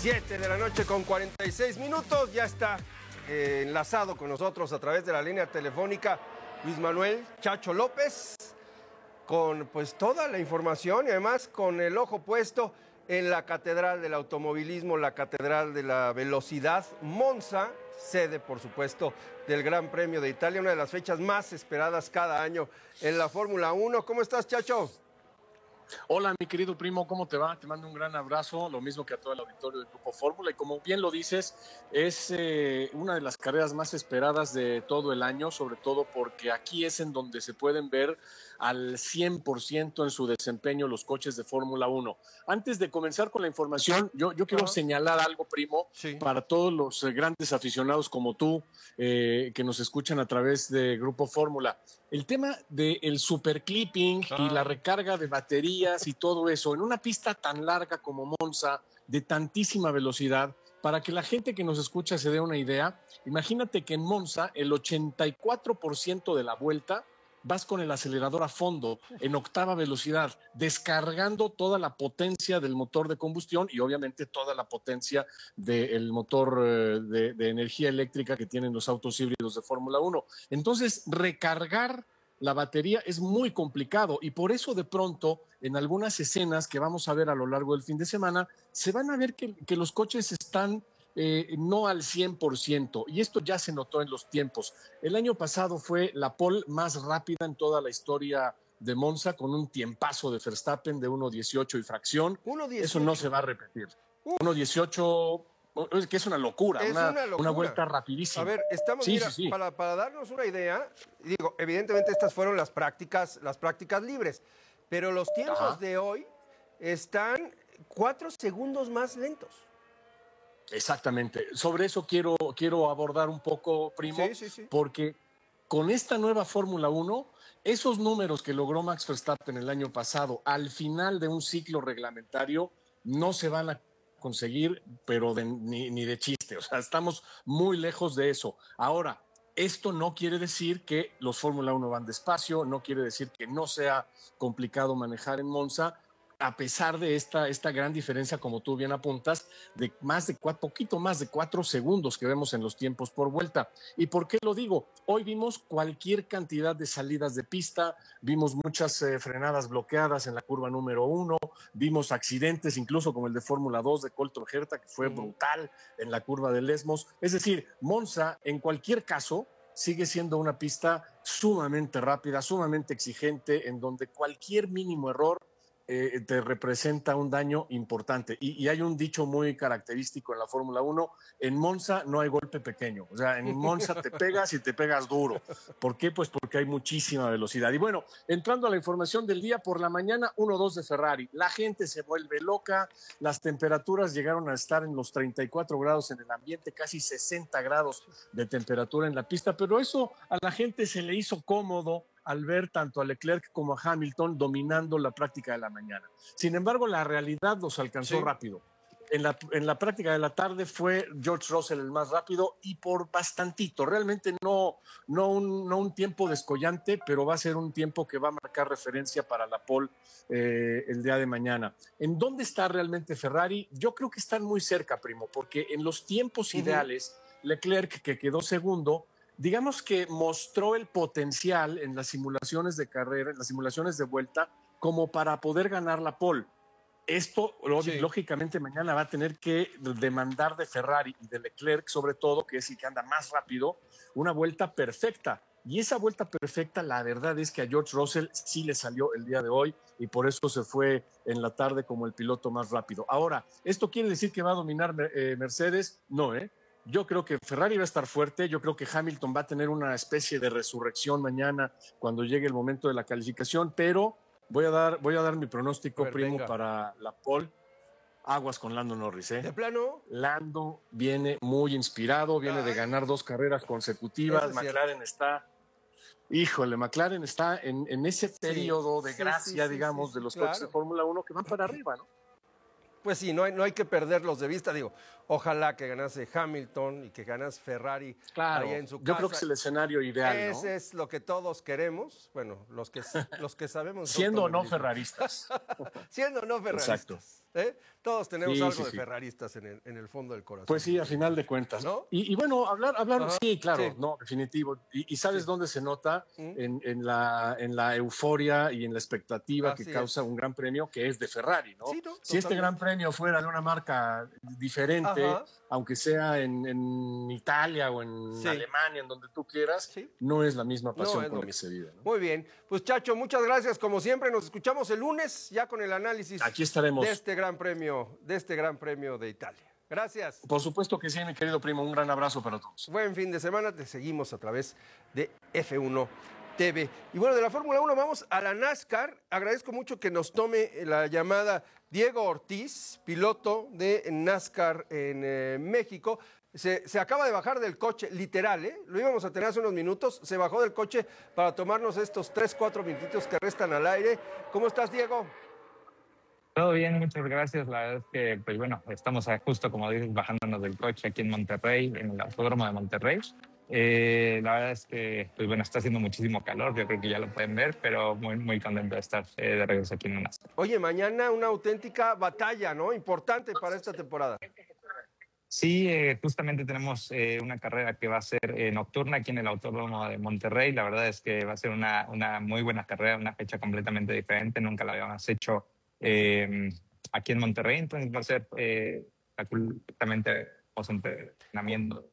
7 de la noche con 46 minutos. Ya está enlazado con nosotros a través de la línea telefónica Luis Manuel Chacho López, con pues toda la información y además con el ojo puesto en la Catedral del Automovilismo, la Catedral de la Velocidad, Monza, sede por supuesto del Gran Premio de Italia, una de las fechas más esperadas cada año en la Fórmula 1. ¿Cómo estás, Chacho? Hola, mi querido primo, ¿cómo te va? Te mando un gran abrazo, lo mismo que a todo el auditorio del Grupo Fórmula. Y como bien lo dices, es una de las carreras más esperadas de todo el año, sobre todo porque aquí es en donde se pueden ver al 100% en su desempeño los coches de Fórmula 1. Antes de comenzar con la información, yo quiero señalar algo, primo, para todos los grandes aficionados como tú, que nos escuchan a través de Grupo Fórmula. El tema del superclipping y la recarga de baterías y todo eso en una pista tan larga como Monza, de tantísima velocidad, para que la gente que nos escucha se dé una idea, imagínate que en Monza el 84% de la vuelta vas con el acelerador a fondo, en octava velocidad, descargando toda la potencia del motor de combustión y obviamente toda la potencia del motor de energía eléctrica que tienen los autos híbridos de Fórmula 1. Entonces, recargar la batería es muy complicado y por eso de pronto en algunas escenas que vamos a ver a lo largo del fin de semana se van a ver que los coches están no al 100%, y esto ya se notó en los tiempos. El año pasado fue la pole más rápida en toda la historia de Monza, con un tiempazo de Verstappen de 1.18 y fracción. 1.18. Eso no se va a repetir. 1.18, que es una locura, es una locura. Una vuelta rapidísima. A ver, estamos, mira, para darnos una idea, digo, evidentemente estas fueron las prácticas libres, pero los tiempos de hoy están 4 segundos más lentos. Exactamente. Sobre eso quiero abordar un poco, primo, porque con esta nueva Fórmula 1, esos números que logró Max Verstappen el año pasado al final de un ciclo reglamentario no se van a conseguir, pero ni de chiste. O sea, estamos muy lejos de eso. Ahora, esto no quiere decir que los Fórmula 1 van despacio, no quiere decir que no sea complicado manejar en Monza, a pesar de esta gran diferencia, como tú bien apuntas, de poquito más de 4 segundos que vemos en los tiempos por vuelta. ¿Y por qué lo digo? Hoy vimos cualquier cantidad de salidas de pista, vimos muchas frenadas bloqueadas en la curva número 1, vimos accidentes incluso como el de Fórmula 2 de Colton Herta, que fue brutal en la curva de Lesmos. Es decir, Monza, en cualquier caso, sigue siendo una pista sumamente rápida, sumamente exigente, en donde cualquier mínimo error te representa un daño importante. Y hay un dicho muy característico en la Fórmula 1, en Monza no hay golpe pequeño, o sea, en Monza te pegas y te pegas duro. ¿Por qué? Pues porque hay muchísima velocidad. Y bueno, entrando a la información del día, por la mañana 1-2 de Ferrari, la gente se vuelve loca, las temperaturas llegaron a estar en los 34 grados en el ambiente, casi 60 grados de temperatura en la pista, pero eso a la gente se le hizo cómodo al ver tanto a Leclerc como a Hamilton dominando la práctica de la mañana. Sin embargo, la realidad los alcanzó rápido. En la práctica de la tarde fue George Russell el más rápido y por bastantito. Realmente no un tiempo descollante, pero va a ser un tiempo que va a marcar referencia para la pole el día de mañana. ¿En dónde está realmente Ferrari? Yo creo que están muy cerca, primo, porque en los tiempos ideales, Leclerc, que quedó segundo, digamos que mostró el potencial en las simulaciones de carrera, en las simulaciones de vuelta, como para poder ganar la pole. Esto, lógicamente, mañana va a tener que demandar de Ferrari y de Leclerc, sobre todo, que es el que anda más rápido, una vuelta perfecta. Y esa vuelta perfecta, la verdad es que a George Russell sí le salió el día de hoy y por eso se fue en la tarde como el piloto más rápido. Ahora, ¿esto quiere decir que va a dominar Mercedes? No, Yo creo que Ferrari va a estar fuerte, yo creo que Hamilton va a tener una especie de resurrección mañana cuando llegue el momento de la calificación, pero voy a dar mi pronóstico, primo, para la pole. Aguas con Lando Norris, ¿De plano? Lando viene muy inspirado, viene de ganar 2 carreras consecutivas, McLaren está en ese periodo de gracia, digamos, de los coches de Fórmula 1 que van para arriba, ¿no? pues sí, no hay que perderlos de vista. Digo, ojalá que ganase Hamilton y que ganase Ferrari claro, allá en su casa. yo creo que es el escenario ideal, ¿no? Ese es lo que todos queremos. Bueno, los que sabemos. Siendo o no ferraristas. Siendo o no ferraristas. Exacto. Todos tenemos algo de ferraristas en el fondo del corazón. Pues sí, a final de cuentas. ¿No? Y bueno, hablar, sí, claro, sí. no, definitivo. ¿Y sabes dónde se nota? En la euforia y en la expectativa que causa un gran premio que es de Ferrari, ¿no? Sí, ¿no? Si este gran premio fuera de una marca diferente, aunque sea en Italia o en Alemania, en donde tú quieras, no es la misma pasión con la que se vive, ¿no? Muy bien. Pues Chacho, muchas gracias como siempre. Nos escuchamos el lunes ya con el análisis. Aquí estaremos. De este gran premio de Italia. Gracias. Por supuesto que sí, mi querido primo. Un gran abrazo para todos. Buen fin de semana. Te seguimos a través de F1 TV. Y bueno, de la Fórmula 1 vamos a la NASCAR. Agradezco mucho que nos tome la llamada Diego Ortiz, piloto de NASCAR en México. Se acaba de bajar del coche, literal, lo íbamos a tener hace unos minutos. Se bajó del coche para tomarnos estos 3-4 minutitos que restan al aire. ¿Cómo estás, Diego? Todo bien, muchas gracias. La verdad es que, pues bueno, estamos justo, como dices, bajándonos del coche aquí en Monterrey, en el Autódromo de Monterrey. La verdad es que, pues bueno, está haciendo muchísimo calor, yo creo que ya lo pueden ver, pero muy, muy contento de estar de regreso aquí en NASCAR. Oye, mañana una auténtica batalla, ¿no? Importante para esta temporada. Sí, justamente tenemos una carrera que va a ser nocturna aquí en el Autódromo de Monterrey. La verdad es que va a ser una muy buena carrera, una fecha completamente diferente, nunca la habíamos hecho aquí en Monterrey, entonces va a ser completamente entrenamiento.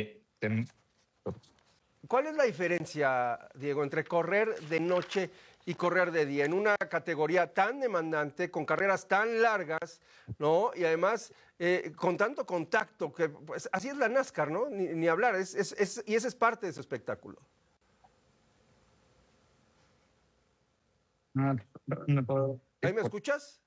¿Cuál es la diferencia, Diego, entre correr de noche y correr de día en una categoría tan demandante, con carreras tan largas, ¿no? Y además con tanto contacto, que pues, así es la NASCAR, ¿no? Ni hablar, y ese es parte de su espectáculo. No puedo. ¿Ahí me escuchas?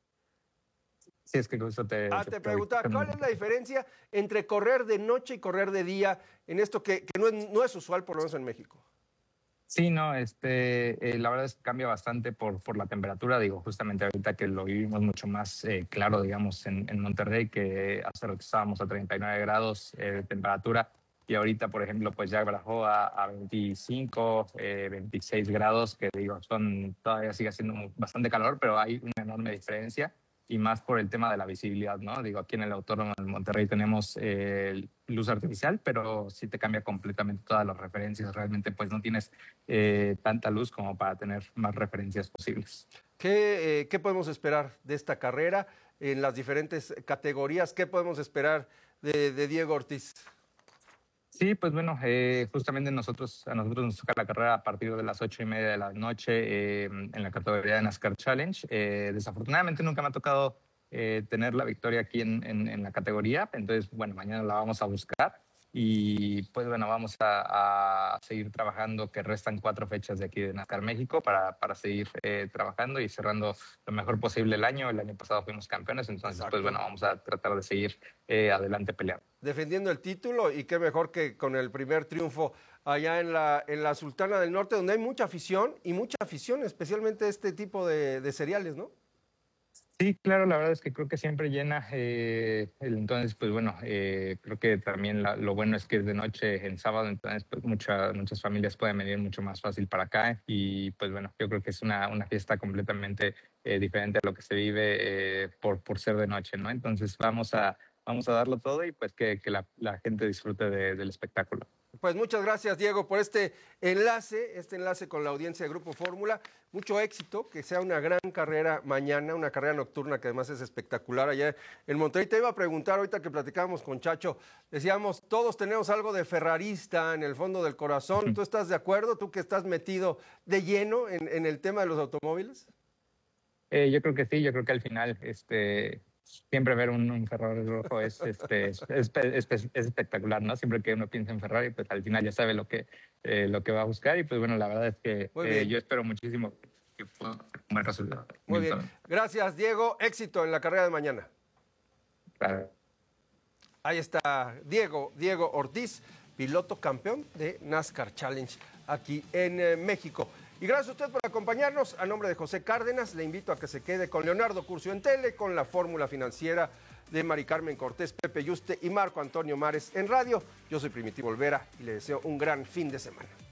Sí, es que justo te preguntaba, ¿cuál es la diferencia entre correr de noche y correr de día en esto que no es usual, por lo menos en México? Sí, no, la verdad es que cambia bastante por la temperatura. Digo, justamente ahorita que lo vivimos mucho más claro, digamos, en Monterrey, que hace rato estábamos a 39 grados de temperatura y ahorita, por ejemplo, pues ya bajó a 25, 26 grados, que digo, todavía sigue siendo bastante calor, pero hay una enorme diferencia. Y más por el tema de la visibilidad, ¿no? Digo, aquí en el Autódromo de Monterrey tenemos luz artificial, pero sí te cambia completamente todas las referencias. Realmente, pues no tienes tanta luz como para tener más referencias posibles. ¿Qué podemos esperar de esta carrera en las diferentes categorías? ¿Qué podemos esperar de Diego Ortiz? Sí, pues bueno, justamente a nosotros nos toca la carrera a partir de las 8:30 de la noche en la categoría de NASCAR Challenge. Desafortunadamente nunca me ha tocado tener la victoria aquí en la categoría, entonces bueno, mañana la vamos a buscar y pues bueno, vamos a seguir trabajando, que restan 4 fechas de aquí de NASCAR México para seguir trabajando y cerrando lo mejor posible el año. El año pasado fuimos campeones, entonces pues bueno, vamos a tratar de seguir adelante peleando. Defendiendo el título, y qué mejor que con el primer triunfo allá en la Sultana del Norte, donde hay mucha afición, especialmente este tipo de seriales, ¿no? Sí, claro, la verdad es que creo que siempre llena. Entonces, pues bueno, creo que también lo bueno es que es de noche en sábado, entonces pues muchas familias pueden venir mucho más fácil para acá y pues bueno, yo creo que es una fiesta completamente diferente a lo que se vive por ser de noche, ¿no? Entonces vamos a darlo todo y pues que la gente disfrute del espectáculo. Pues muchas gracias, Diego, por este enlace con la audiencia de Grupo Fórmula. Mucho éxito, que sea una gran carrera mañana, una carrera nocturna que además es espectacular allá en Monterrey. Te iba a preguntar ahorita que platicábamos con Chacho, decíamos, todos tenemos algo de ferrarista en el fondo del corazón. ¿Tú estás de acuerdo? ¿Tú que estás metido de lleno en el tema de los automóviles? Yo creo que sí, yo creo que al final siempre ver un Ferrari rojo es espectacular, ¿no? Siempre que uno piensa en Ferrari, pues al final ya sabe lo que va a buscar y pues bueno, la verdad es que yo espero muchísimo que pueda tener un buen resultado. Muy bien. Gracias, Diego. Éxito en la carrera de mañana. Claro. Ahí está Diego Ortiz, piloto campeón de NASCAR Challenge aquí en México. Y gracias a usted por acompañarnos. A nombre de José Cárdenas, le invito a que se quede con Leonardo Curcio en tele, con la fórmula financiera de Mari Carmen Cortés, Pepe Yuste y Marco Antonio Mares en radio. Yo soy Primitivo Olvera y le deseo un gran fin de semana.